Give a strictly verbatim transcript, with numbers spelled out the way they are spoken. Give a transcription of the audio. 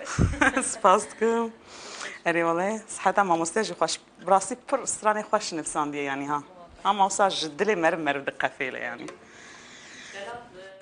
سپاس دکم. اری والله صحت ما مستجی خوش براسی پر استرانی خوش نفسان دیه یعنی ها. هم اوساج دلی مرم مرد قفیله یعنی.